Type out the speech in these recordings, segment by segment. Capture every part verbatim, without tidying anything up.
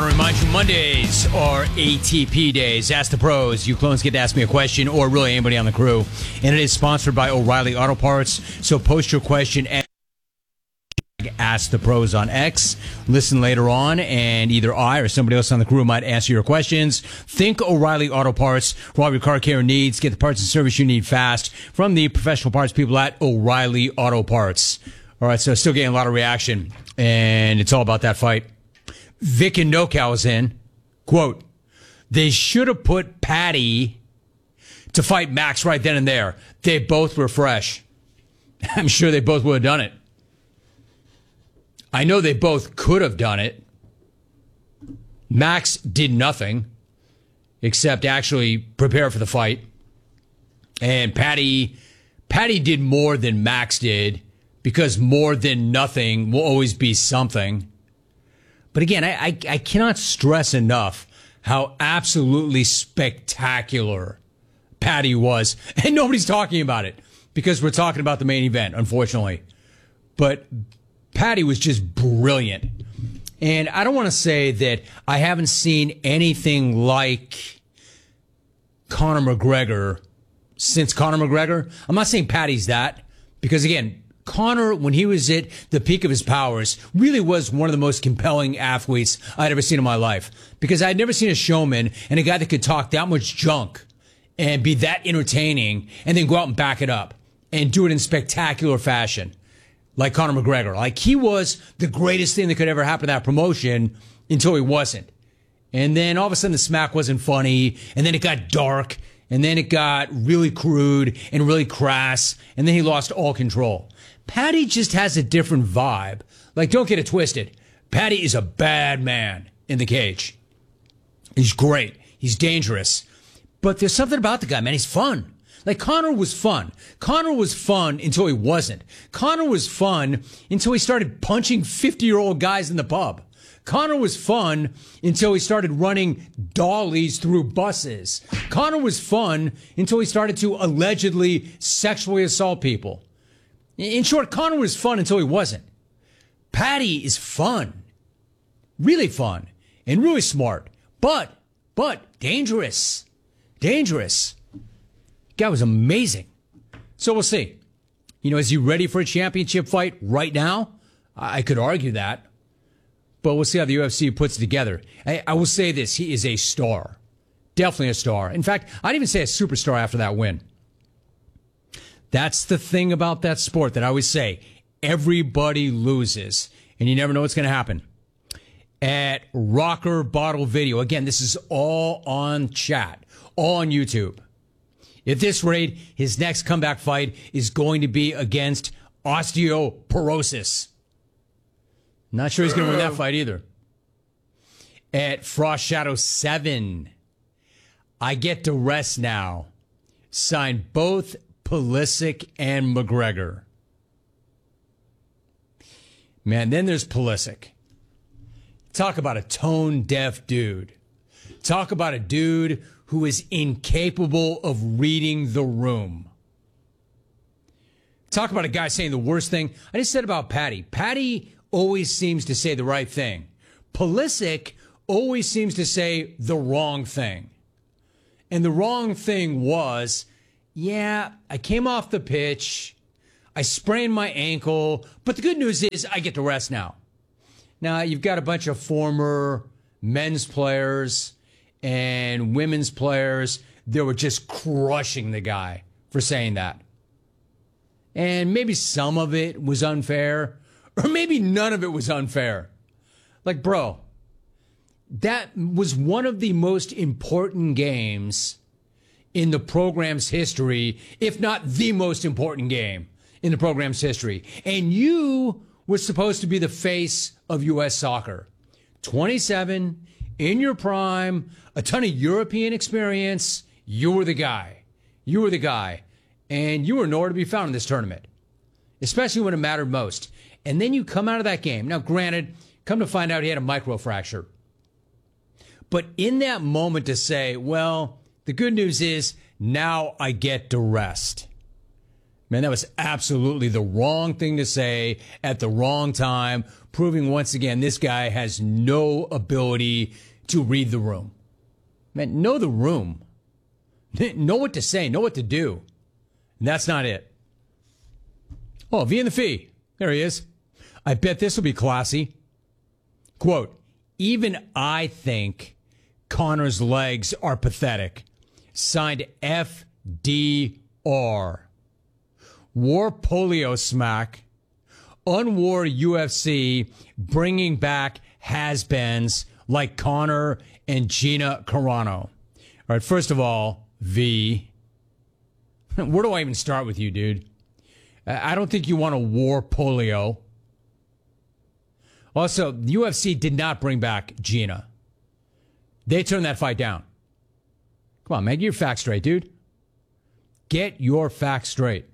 Want to remind you, Mondays are A T P days. Ask the pros. You clones get to ask me a question, or really anybody on the crew. And it is sponsored by O'Reilly Auto Parts. So post your question at Ask the Pros on X. Listen later on, and either I or somebody else on the crew might answer your questions. Think O'Reilly Auto Parts for all your car care needs. Get the parts and service you need fast from the professional parts people at O'Reilly Auto Parts. All right, so still getting a lot of reaction, and it's all about that fight. Vic and NoCal is in. Quote, they should have put Patty to fight Max right then and there. They both were fresh. I'm sure they both would have done it. I know they both could have done it. Max did nothing except actually prepare for the fight. And Patty, Patty did more than Max did, because more than nothing will always be something. But again, I, I, I cannot stress enough how absolutely spectacular Patty was. And nobody's talking about it because we're talking about the main event, unfortunately. But Patty was just brilliant. And I don't want to say that I haven't seen anything like Conor McGregor since Conor McGregor. I'm not saying Patty's that, because again, Conor, when he was at the peak of his powers, really was one of the most compelling athletes I'd ever seen in my life. Because I'd never seen a showman and a guy that could talk that much junk and be that entertaining and then go out and back it up and do it in spectacular fashion. Like Conor McGregor. Like, he was the greatest thing that could ever happen to that promotion until he wasn't. And then all of a sudden the smack wasn't funny, and then it got dark, and then it got really crude and really crass, and then he lost all control. Patty just has a different vibe. Like, don't get it twisted. Patty is a bad man in the cage. He's great. He's dangerous. But there's something about the guy, man. He's fun. Like, Conor was fun. Conor was fun until he wasn't. Conor was fun until he started punching fifty-year-old guys in the pub. Conor was fun until he started running dollies through buses. Conor was fun until he started to allegedly sexually assault people. In short, Conor was fun until he wasn't. Patty is fun. Really fun. And really smart. But, but, dangerous. Dangerous. Guy was amazing. So we'll see. You know, is he ready for a championship fight right now? I could argue that. But we'll see how the U F C puts it together. I, I will say this. He is a star. Definitely a star. In fact, I'd even say a superstar after that win. That's the thing about that sport that I always say. Everybody loses. And you never know what's going to happen. At Rocker Bottle Video. Again, this is all on chat. All on YouTube. At this rate, his next comeback fight is going to be against osteoporosis. Not sure he's going to win that fight either. At Frost Shadow seven, I get to rest now. Signed both Pulisic and McGregor. Man, then there's Pulisic. Talk about a tone-deaf dude. Talk about a dude who is incapable of reading the room. Talk about a guy saying the worst thing. I just said about Patty. Patty always seems to say the right thing. Pulisic always seems to say the wrong thing. And the wrong thing was, yeah, I came off the pitch. I sprained my ankle. But the good news is I get to rest now. Now, you've got a bunch of former men's players and women's players that were just crushing the guy for saying that. And maybe some of it was unfair, or maybe none of it was unfair. Like, bro, that was one of the most important games in the program's history, if not the most important game in the program's history. And you were supposed to be the face of U S soccer. twenty-seven, in your prime, a ton of European experience. You were the guy. You were the guy. And you were nowhere to be found in this tournament, especially when it mattered most. And then you come out of that game. Now, granted, come to find out he had a microfracture. But in that moment to say, well, the good news is now I get to rest. Man, that was absolutely the wrong thing to say at the wrong time, proving once again this guy has no ability to read the room. Man, know the room. Know what to say, know what to do. And that's not it. Oh, V and the Fee. There he is. I bet this will be classy. Quote, even I think Conor's legs are pathetic. Signed F D R. War polio smack. Unwar U F C bringing back has-beens like Conor and Gina Carano. All right, first of all, V, where do I even start with you, dude? I don't think you want to war polio. Also, the U F C did not bring back Gina. They turned that fight down. Come on, man, get your facts straight, dude. Get your facts straight.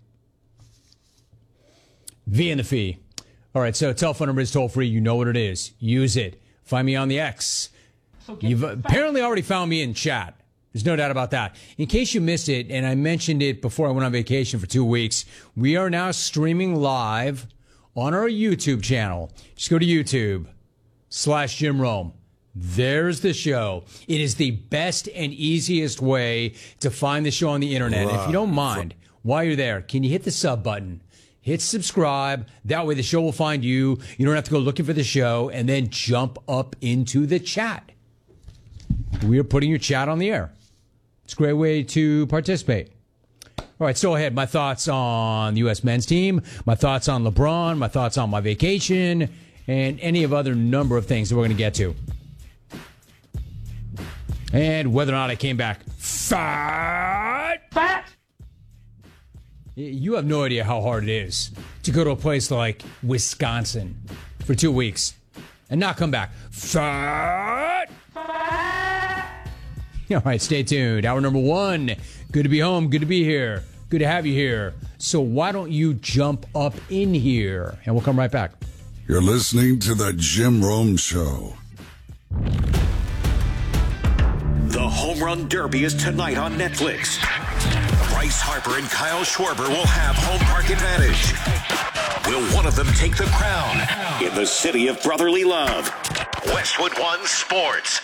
V and the Fee. All right, so telephone number is toll free. You know what it is. Use it. Find me on the X. You've apparently already found me in chat. There's no doubt about that. In case you missed it, and I mentioned it before I went on vacation for two weeks, we are now streaming live on our YouTube channel. Just go to YouTube slash Jim Rome. There's the show. It is the best and easiest way to find the show on the internet. If you don't mind, while you're there, can you hit the sub button? Hit subscribe. That way the show will find you. You don't have to go looking for the show and then jump up into the chat. We are putting your chat on the air. It's a great way to participate. All right, so ahead. My thoughts on the U S men's team, my thoughts on LeBron, my thoughts on my vacation, and any of other number of things that we're going to get to. And whether or not I came back fat. Fat! You have no idea how hard it is to go to a place like Wisconsin for two weeks and not come back fat. Fat. All right, stay tuned. Hour number one. Good to be home. Good to be here. Good to have you here. So why don't you jump up in here? And we'll come right back. You're listening to The Jim Rome Show. The Home Run Derby is tonight on Netflix. Bryce Harper and Kyle Schwarber will have home park advantage. Will one of them take the crown in the city of brotherly love? Westwood One Sports.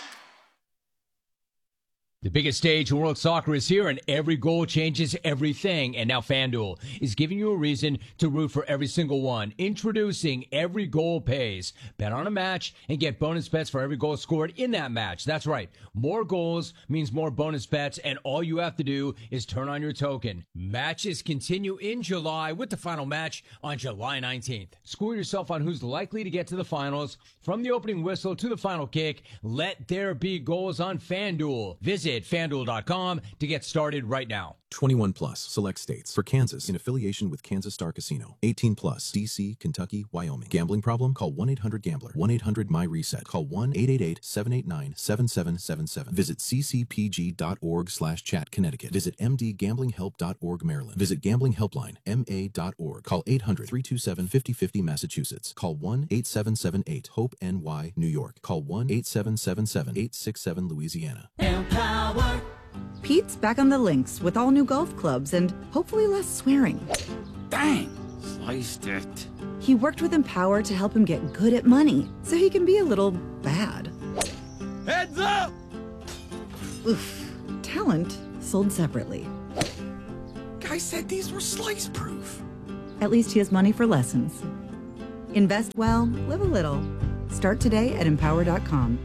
The biggest stage in world soccer is here, and every goal changes everything. And now FanDuel is giving you a reason to root for every single one. Introducing Every Goal Pays. Bet on a match and get bonus bets for every goal scored in that match. That's right. More goals means more bonus bets, and all you have to do is turn on your token. Matches continue in July with the final match on July nineteenth. School yourself on who's likely to get to the finals. From the opening whistle to the final kick, let there be goals on FanDuel. Visit FanDuel dot com to get started right now. twenty-one plus, select states. For Kansas, in affiliation with Kansas Star Casino. eighteen plus, D C, Kentucky, Wyoming. Gambling problem? Call one eight hundred gambler. one eight hundred my reset. Call one eight eight eight, seven eight nine, seven seven seven seven. Visit c c p g dot org slash chat Connecticut. Visit m d gambling help dot org Maryland. Visit Gambling Helpline, m a dot org. Call eight hundred, three two seven, five oh five oh Massachusetts. Call one eight seven seven eight, hope N Y, New York. Call one eight seven seven seven, eight six seven Louisiana. Empower. Pete's back on the links with all new golf clubs and hopefully less swearing. Dang, sliced it. He worked with Empower to help him get good at money so he can be a little bad. Heads up! Oof. Talent sold separately. Guy said these were slice proof. At least he has money for lessons. Invest well, live a little. Start today at empower dot com.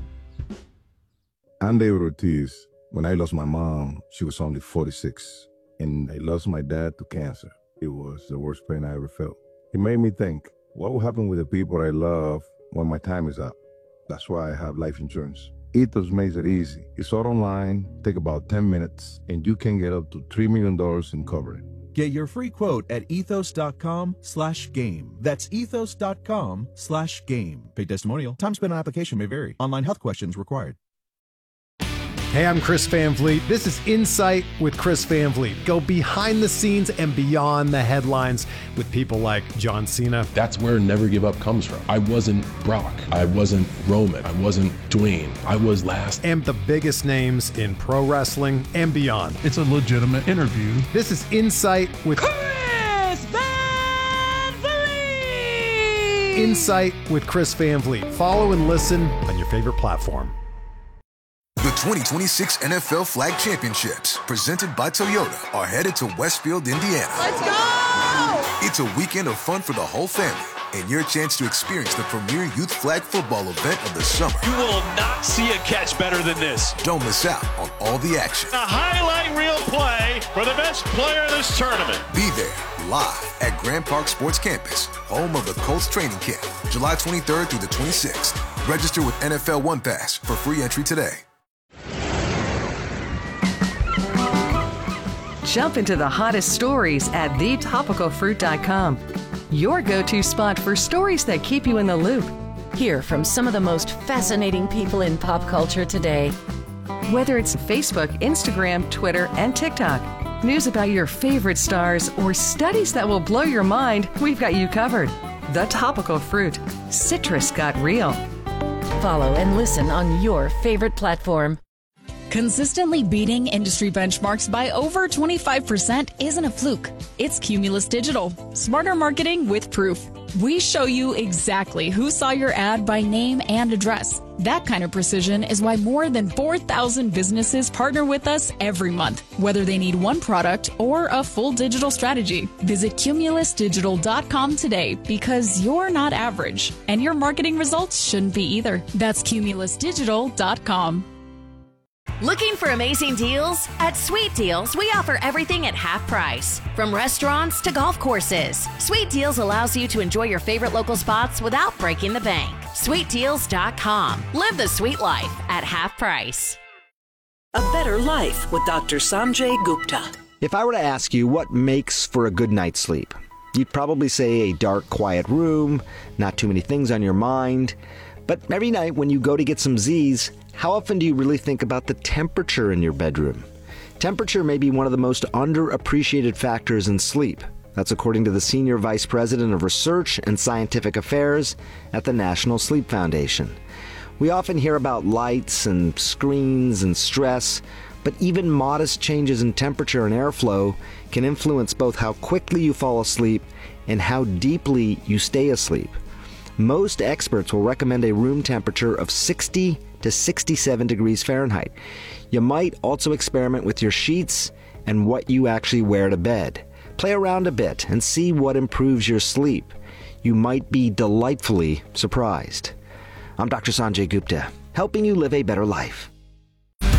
I'm David Ortiz. When I lost my mom, she was only forty-six, and I lost my dad to cancer. It was the worst pain I ever felt. It made me think, what will happen with the people I love when my time is up? That's why I have life insurance. Ethos makes it easy. It's all online, take about ten minutes, and you can get up to three million dollars in coverage. Get your free quote at ethos dot com slash game. That's ethos dot com slash game. Paid testimonial. Time spent on application may vary. Online health questions required. Hey, I'm Chris Van Vliet. This is Insight with Chris Van Vliet. Go behind the scenes and beyond the headlines with people like John Cena. That's where Never Give Up comes from. I wasn't Brock. I wasn't Roman. I wasn't Dwayne. I was last. And the biggest names in pro wrestling and beyond. It's a legitimate interview. This is Insight with Insight with Chris Van Vliet. Follow and listen on your favorite platform. The twenty twenty-six N F L Flag Championships, presented by Toyota, are headed to Westfield, Indiana. Let's go! It's a weekend of fun for the whole family and your chance to experience the premier youth flag football event of the summer. You will not see a catch better than this. Don't miss out on all the action. A highlight reel play for the best player in this tournament. Be there live at Grand Park Sports Campus, home of the Colts training camp, July twenty-third through the twenty-sixth. Register with N F L One Pass for free entry today. Jump into the hottest stories at the topical fruit dot com. Your go-to spot for stories that keep you in the loop. Hear from some of the most fascinating people in pop culture today. Whether it's Facebook, Instagram, Twitter, and TikTok, news about your favorite stars, or studies that will blow your mind, we've got you covered. The Topical Fruit. Citrus got real. Follow and listen on your favorite platform. Consistently beating industry benchmarks by over twenty-five percent isn't a fluke. It's Cumulus Digital. Smarter marketing with proof. We show you exactly who saw your ad by name and address. That kind of precision is why more than four thousand businesses partner with us every month, whether they need one product or a full digital strategy. Visit cumulus digital dot com today because you're not average, and your marketing results shouldn't be either. That's cumulus digital dot com. Looking for amazing deals? At Sweet Deals, we offer everything at half price. From restaurants to golf courses, Sweet Deals allows you to enjoy your favorite local spots without breaking the bank. sweet deals dot com. Live the sweet life at half price. A Better Life with Doctor Sanjay Gupta. If I were to ask you what makes for a good night's sleep, you'd probably say a dark, quiet room, not too many things on your mind. But every night when you go to get some Z's, how often do you really think about the temperature in your bedroom? Temperature may be one of the most underappreciated factors in sleep. That's according to the Senior Vice President of Research and Scientific Affairs at the National Sleep Foundation. We often hear about lights and screens and stress, but even modest changes in temperature and airflow can influence both how quickly you fall asleep and how deeply you stay asleep. Most experts will recommend a room temperature of sixty to sixty-seven degrees Fahrenheit. You might also experiment with your sheets and what you actually wear to bed. Play around a bit and see what improves your sleep. You might be delightfully surprised. I'm Doctor Sanjay Gupta, helping you live a better life.